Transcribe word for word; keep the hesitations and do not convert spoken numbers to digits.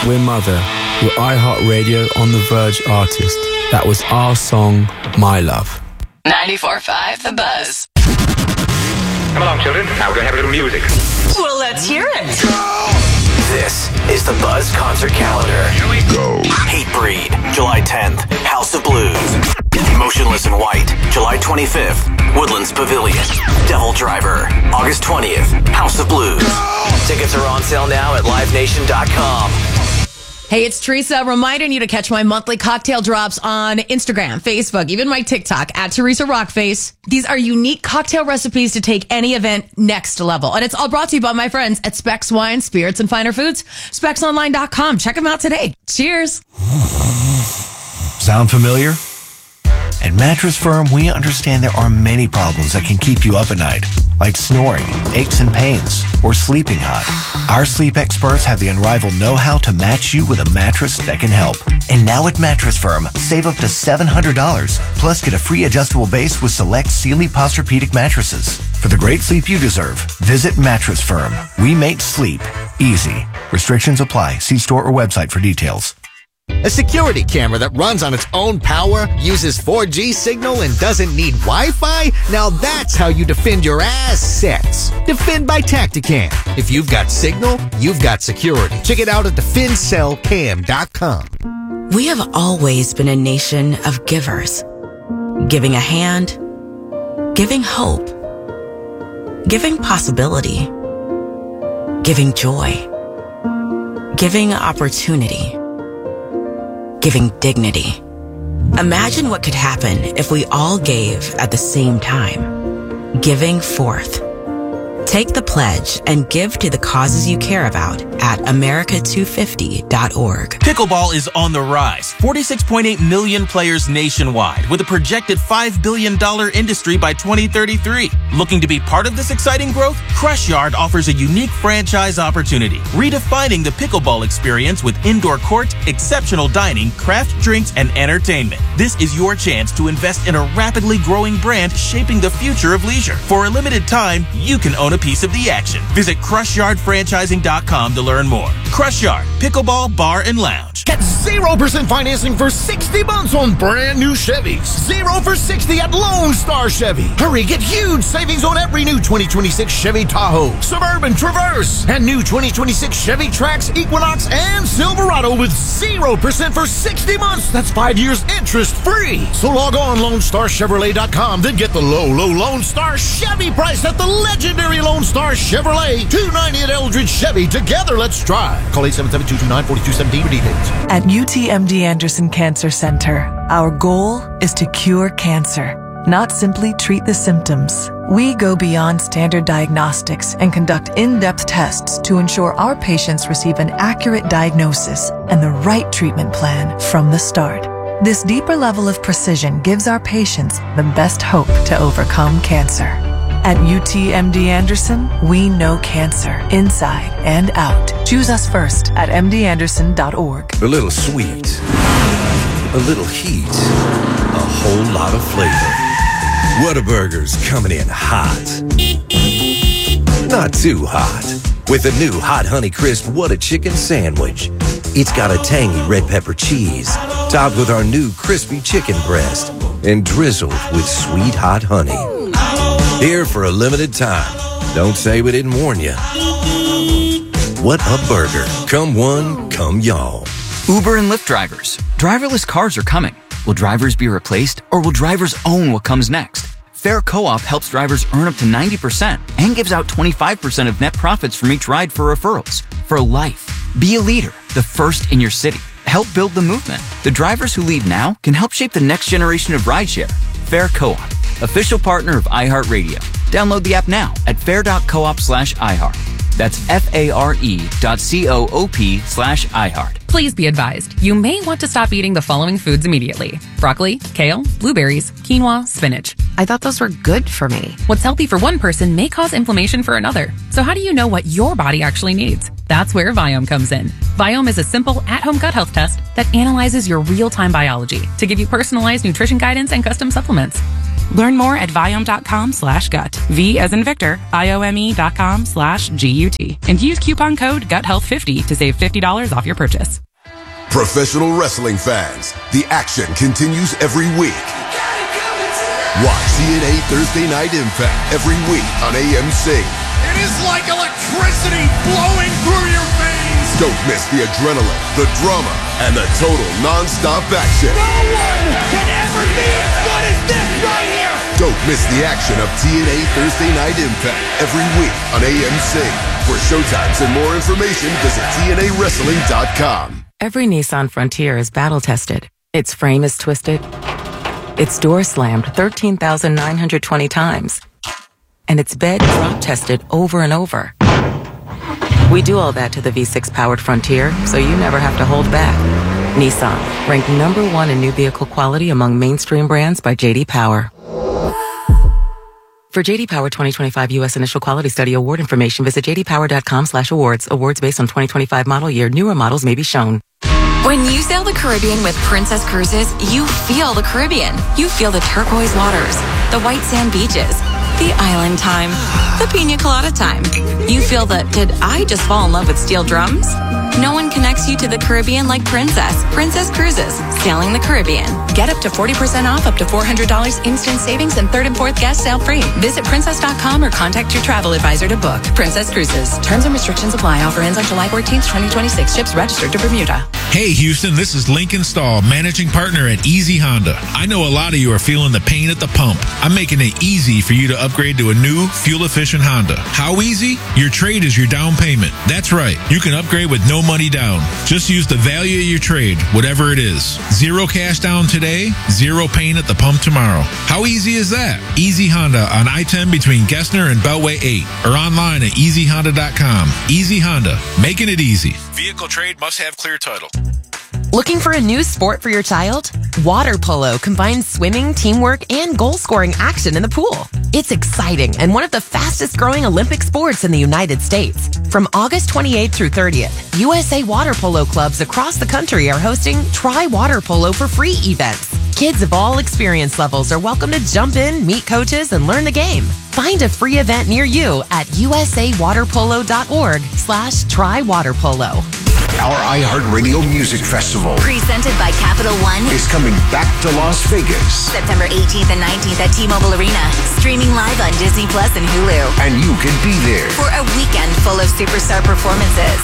We're Mother. We're iHeartRadio On The Verge artist. That was our song, My Love. ninety-four point five The Buzz. Come along, children. Now we're going to have a little music. Well, let's hear it. This is the Buzz Concert Calendar. Here we go. Hatebreed, July tenth. House of Blues. Motionless in White, July twenty-fifth. Woodlands Pavilion. Devil Driver, August twentieth. House of Blues. Tickets are on sale now at live nation dot com. Hey, it's Teresa reminding you to catch my monthly cocktail drops on Instagram, Facebook, even my TikTok at Teresa Rockface. These are unique cocktail recipes to take any event next level. And it's all brought to you by my friends at Specs Wine, Spirits, and Finer Foods. specs online dot com. Check them out today. Cheers. Sound familiar? At Mattress Firm, we understand there are many problems that can keep you up at night, like snoring, aches and pains, or sleeping hot. Our sleep experts have the unrivaled know-how to match you with a mattress that can help. And now at Mattress Firm, save up to seven hundred dollars, plus get a free adjustable base with select Sealy Posturepedic mattresses. For the great sleep you deserve, visit Mattress Firm. We make sleep easy. Restrictions apply. See store or website for details. A security camera that runs on its own power, uses four G signal, and doesn't need Wi-Fi? Now that's how you defend your assets. Defend by Tacticam. If you've got signal, you've got security. Check it out at defend cell cam dot com. We have always been a nation of givers. Giving a hand, giving hope, giving possibility, giving joy, giving opportunity, giving dignity. Imagine what could happen if we all gave at the same time. Giving forth. Take the pledge and give to the causes you care about at America two fifty dot org. Pickleball is on the rise. forty-six point eight million players nationwide with a projected five billion dollars industry by twenty thirty-three. Looking to be part of this exciting growth? Crush Yard offers a unique franchise opportunity, redefining the pickleball experience with indoor court, exceptional dining, craft drinks, and entertainment. This is your chance to invest in a rapidly growing brand shaping the future of leisure. For a limited time, you can own a piece of the action. Visit crush yard franchising dot com to learn more. Crush Yard, Pickleball Bar and Lounge. Get zero percent financing for sixty months on brand new Chevys. Zero for sixty at Lone Star Chevy. Hurry, get huge savings on every new twenty twenty-six Chevy Tahoe, Suburban, Traverse, and new twenty twenty-six Chevy Trax, Equinox, and Silverado with zero percent for sixty months. That's five years interest free. So log on lone star chevrolet dot com, then get the low, low Lone Star Chevy price at the legendary Lone Star Chevrolet. two ninety at Eldridge Chevy. Together, let's drive. Call eight seven seven, two two nine, four two one seven for details. At U T M D Anderson Cancer Center, our goal is to cure cancer, not simply treat the symptoms. We go beyond standard diagnostics and conduct in-depth tests to ensure our patients receive an accurate diagnosis and the right treatment plan from the start. This deeper level of precision gives our patients the best hope to overcome cancer. At U T M D Anderson, we know cancer inside and out. Choose us first at m d anderson dot org. A little sweet, a little heat, a whole lot of flavor. Whataburger's coming in hot. Not too hot. With a new Hot Honey Crisp What a Chicken Sandwich. It's got a tangy red pepper cheese, topped with our new crispy chicken breast, and drizzled with sweet hot honey. Here for a limited time. Don't say we didn't warn you. What a burger. Come one, come y'all. Uber and Lyft drivers. Driverless cars are coming. Will drivers be replaced, or will drivers own what comes next? Fair Co-op helps drivers earn up to ninety percent and gives out twenty-five percent of net profits from each ride for referrals. For life. Be a leader, the first in your city. Help build the movement. The drivers who lead now can help shape the next generation of rideshare. Fair Co-op. Official partner of iHeartRadio. Download the app now at fair dot coop slash iHeart. That's F-A-R-E dot C-O-O-P slash iHeart. Please be advised, you may want to stop eating the following foods immediately. Broccoli, kale, blueberries, quinoa, spinach. I thought those were good for me. What's healthy for one person may cause inflammation for another. So how do you know what your body actually needs? That's where Viome comes in. Viome is a simple, at-home gut health test that analyzes your real-time biology to give you personalized nutrition guidance and custom supplements. Learn more at Viome.com slash gut. V as in Victor, I-O-M-E dot com slash G-U-T. And use coupon code gut health fifty to save fifty dollars off your purchase. Professional wrestling fans, the action continues every week. Watch T N A Thursday Night Impact every week on A M C. It is like electricity blowing through your veins. Don't miss the adrenaline, the drama, and the total non-stop action. No one can ever be as good as this right here. Don't miss the action of T N A Thursday Night Impact every week on A M C. For showtimes and more information, visit T N A wrestling dot com. Every Nissan Frontier is battle-tested. Its frame is twisted. Its door slammed thirteen thousand nine hundred twenty times. And its bed drop-tested over and over. We do all that to the V six powered Frontier, so you never have to hold back. Nissan, ranked number one in new vehicle quality among mainstream brands by J D Power. For J D Power twenty twenty-five U S Initial Quality Study Award information, visit j d power dot com slash awards. Awards based on twenty twenty-five model year. Newer models may be shown. When you sail the Caribbean with Princess Cruises, you feel the Caribbean. You feel the turquoise waters, the white sand beaches, the island time, the pina colada time. You feel the, did I just fall in love with steel drums? No one connects you to the Caribbean like Princess. Princess Cruises, sailing the Caribbean. Get up to forty percent off, up to four hundred dollars instant savings, and third and fourth guest sail free. Visit princess dot com or contact your travel advisor to book. Princess Cruises. Terms and restrictions apply. Offer ends on July fourteenth, twenty twenty-six. Ships registered to Bermuda. Hey Houston, this is Lincoln Stahl, managing partner at Easy Honda. I know a lot of you are feeling the pain at the pump. I'm making it easy for you to upgrade to a new, fuel-efficient Honda. How easy? Your trade is your down payment. That's right. You can upgrade with no money down. Just use the value of your trade, whatever it is. Zero cash down today, zero pain at the pump tomorrow. How easy is that? Easy Honda on I ten between Gessner and Beltway eight, or online at easy honda dot com. Easy Honda, making it easy. Vehicle trade must have clear title. Looking for a new sport for your child? Water polo combines swimming, teamwork, and goal-scoring action in the pool. It's exciting and one of the fastest-growing Olympic sports in the United States. From August twenty-eighth through thirtieth, U S A Water Polo clubs across the country are hosting Try Water Polo for Free events. Kids of all experience levels are welcome to jump in, meet coaches, and learn the game. Find a free event near you at u s a water polo dot org slash try water polo. Our iHeartRadio Music Festival, presented by Capital One, is coming back to Las Vegas. September eighteenth and nineteenth at T-Mobile Arena. Streaming live on Disney Plus and Hulu. And you can be there for a weekend full of superstar performances.